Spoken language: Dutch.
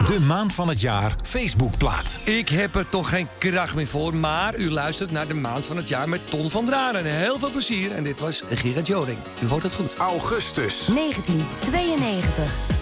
De maand van het jaar Facebookplaat. Ik heb er toch geen kracht meer voor, maar u luistert naar de maand van het jaar met Ton van Draren. Heel veel plezier en dit was Gerard Joring. U hoort het goed. Augustus. 1992.